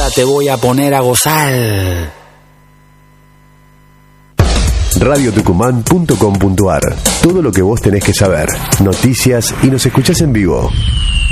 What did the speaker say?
Te voy a poner a gozar. radiotucumán.com.ar. Todo lo que vos tenés que saber. Noticias y nos escuchás en vivo.